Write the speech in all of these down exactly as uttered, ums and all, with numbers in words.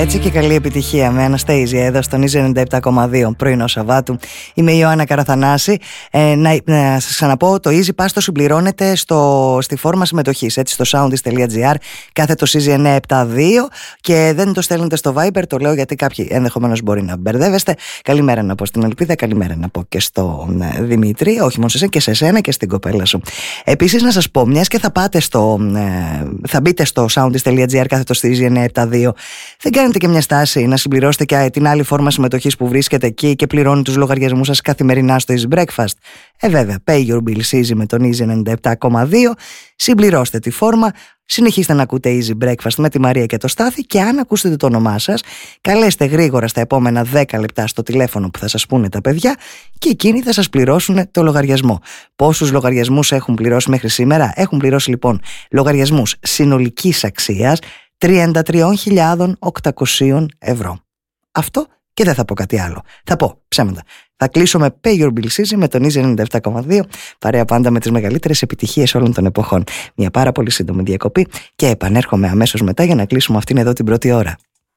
έτσι, και καλή επιτυχία με Αναστέιζια εδώ στον Easy ενενήντα επτά κόμμα δύο πρωινό Σαββάτου. Είμαι η Ιωάννα Καραθανάση. Ε, να, να σας ξαναπώ, το Easy Pass το συμπληρώνετε στο, στη φόρμα συμμετοχής, έτσι, στο soundis.gr, κάθετο Easy εννιακόσια εβδομήντα δύο, και δεν το στέλνετε στο Viber, το λέω γιατί κάποιοι ενδεχομένως μπορεί να μπερδεύεστε. Καλημέρα να πω στην Ελπίδα, καλημέρα να πω και στον ε, Δημήτρη, όχι μόνο σε εσένα, και σε εσένα και στην κοπέλα σου. Επίσης, να σας πω, μιας και θα πάτε στο, ε, θα μπείτε στο soundis.gr, κάθετο Easy εννιακόσια εβδομήντα δύο, δεν κάνετε και μια στάση να συμπληρώσετε και την άλλη φόρμα συμμετοχής που βρίσκεται εκεί και πληρώνει τους λογαριασμούς σας καθημερινά στο Easy Breakfast? Ε, βέβαια, pay your bills easy με τον Easy ενενήντα επτά κόμμα δύο. Συμπληρώστε τη φόρμα, συνεχίστε να ακούτε Easy Breakfast με τη Μαρία και το Στάθη, και αν ακούσετε το όνομά σας, καλέστε γρήγορα στα επόμενα δέκα λεπτά στο τηλέφωνο που θα σας πούνε τα παιδιά, και εκείνοι θα σας πληρώσουν το λογαριασμό. Πόσους λογαριασμούς έχουν πληρώσει μέχρι σήμερα? Έχουν πληρώσει λοιπόν λογαριασμούς συνολικής αξίας τριάντα τρεις χιλιάδες οκτακόσια ευρώ. Αυτό, και δεν θα πω κάτι άλλο. Θα πω ψέματα. Θα κλείσω με Pay Your Bills Easy με τον Easy ενενήντα επτά κόμμα δύο, παρέα πάντα με τις μεγαλύτερες επιτυχίες όλων των εποχών. Μια πάρα πολύ σύντομη διακοπή και επανέρχομαι αμέσως μετά για να κλείσουμε αυτήν εδώ την πρώτη ώρα.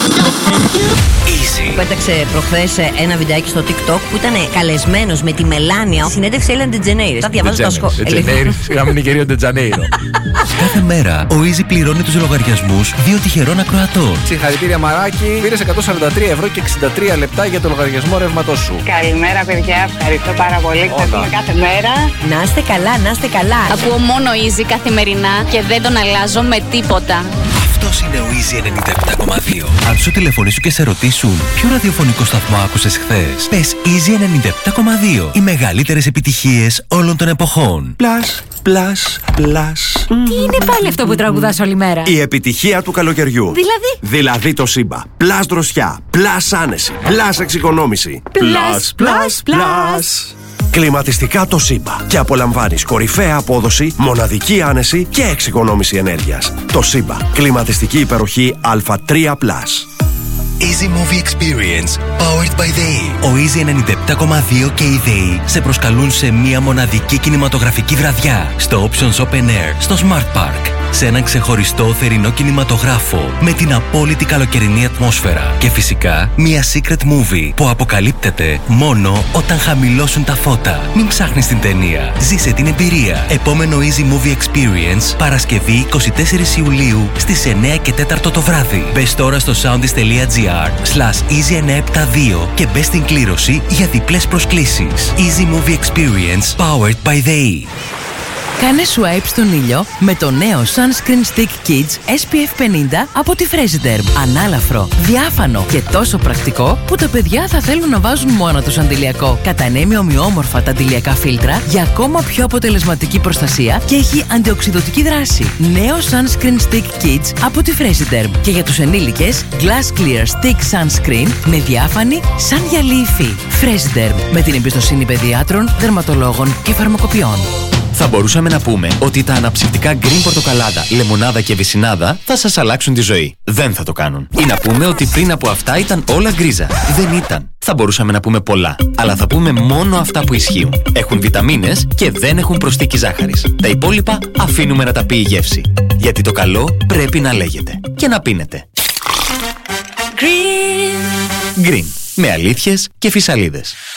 Easy. Πέταξε προχθές ένα βιντεάκι στο TikTok που ήταν καλεσμένος με τη Μελάνια. Συνέντευξη Έλεν Ντετζενέιρε. Τα διαβάζω τα σχόλια. Ντετζενέιρε, σιγά μην είναι κυρίω Ντετζανέιρο. Κάθε μέρα ο Easy πληρώνει τους λογαριασμούς δύο τυχερών ακροατών. Συγχαρητήρια, Μαράκι. Πήρες εκατόν σαράντα τρία ευρώ και εξήντα τρία λεπτά για το λογαριασμό ρεύματός σου. Καλημέρα, παιδιά. Ευχαριστώ πάρα πολύ. Ξαφνικά κάθε μέρα. Να είστε καλά, να είστε καλά. Ακούω μόνο Easy καθημερινά και δεν τον αλλάζω με τίποτα. Αυτός είναι ο Easy ενενήντα επτά κόμμα δύο. Αν σου τηλεφωνήσουν και σε ρωτήσουν ποιο ραδιοφωνικό σταθμό άκουσες χθες, πες Easy ενενήντα επτά κόμμα δύο. Οι μεγαλύτερες επιτυχίες όλων των εποχών. Plus, plus, plus. Τι είναι πάλι αυτό που τραγουδάς όλη μέρα? Η επιτυχία του καλοκαιριού. Δηλαδή? Δηλαδή το Σύμπα. Plus δροσιά, plus άνεση, plus εξοικονόμηση. Plus, plus, plus. Κλιματιστικά το Σύμπα. Και απολαμβάνεις κορυφαία απόδοση, μοναδική άνεση και εξοικονόμηση ενέργειας. Το Σύμπα. Κλιματιστική υπεροχή Α τρία πλας. Easy Movie Experience, powered by ΔΕΗ. Ο Easy ενενήντα επτά κόμμα δύο και η ΔΕΗ σε προσκαλούν σε μία μοναδική κινηματογραφική βραδιά στο Options Open Air στο Smart Park. Σε έναν ξεχωριστό θερινό κινηματογράφο με την απόλυτη καλοκαιρινή ατμόσφαιρα. Και φυσικά μία secret movie που αποκαλύπτεται μόνο όταν χαμηλώσουν τα φώτα. Μην ψάχνεις την ταινία. Ζήσε την εμπειρία. Επόμενο Easy Movie Experience, Παρασκευή εικοστή τέταρτη Ιουλίου στις εννιά και τέσσερα το βράδυ. Μπες τώρα στο soundis.gr slash easy εννιακόσια εβδομήντα δύο και μπες στην κλήρωση για διπλές προσκλήσεις. Easy Movie Experience, powered by ΔΕΗ. Κάνε swipe στον ήλιο με το νέο Sunscreen Stick Kids ες πι εφ πενήντα από τη Fresiderm. Ανάλαφρο, διάφανο και τόσο πρακτικό που τα παιδιά θα θέλουν να βάζουν μόνο τους αντιλιακό. Κατανέμει ομοιόμορφα τα αντιλιακά φίλτρα για ακόμα πιο αποτελεσματική προστασία και έχει αντιοξυδωτική δράση. Νέο Sunscreen Stick Kids από τη Fresiderm. Και για τους ενήλικες, Glass Clear Stick Sunscreen με διάφανη σαν γυαλί υφή. Fresiderm, με την εμπιστοσύνη παιδιάτρων, δερματολόγων και φαρμακοποιών. Θα μπορούσαμε να πούμε ότι τα αναψυκτικά Green Πορτοκαλάδα, Λεμονάδα και Βυσσινάδα θα σας αλλάξουν τη ζωή. Δεν θα το κάνουν. Ή να πούμε ότι πριν από αυτά ήταν όλα γκρίζα. Δεν ήταν. Θα μπορούσαμε να πούμε πολλά. Αλλά θα πούμε μόνο αυτά που ισχύουν. Έχουν βιταμίνες και δεν έχουν προσθήκη ζάχαρης. Τα υπόλοιπα αφήνουμε να τα πει η γεύση. Γιατί το καλό πρέπει να λέγεται. Και να πίνετε. Green. Green. Με αλήθειες και φυσαλίδες.